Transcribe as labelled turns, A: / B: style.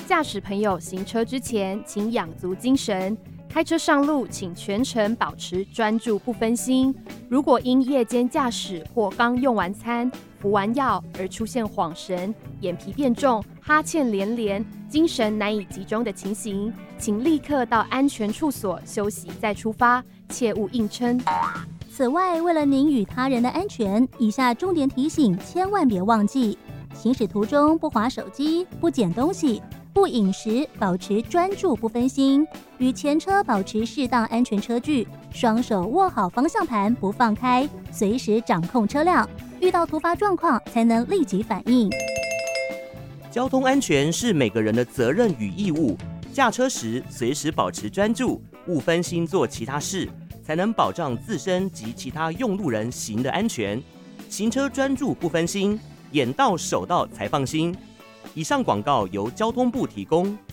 A: 驾驶朋友行车之前，请养足精神。开车上路，请全程保持专注不分心。如果因夜间驾驶或刚用完餐、服完药而出现恍神、眼皮变重、哈欠连连、精神难以集中的情形，请立刻到安全处所休息再出发，切勿硬撑。
B: 此外，为了您与他人的安全，以下重点提醒千万别忘记：行驶途中不滑手机、不捡东西、不饮食，保持专注不分心，与前车保持适当安全车距，双手握好方向盘不放开，随时掌控车辆，遇到突发状况才能立即反应。
C: 交通安全是每个人的责任与义务，驾车时随时保持专注，勿分心做其他事，才能保障自身及其他用路人行的安全。行车专注不分心，眼到手到才放心。以上广告由交通部提供。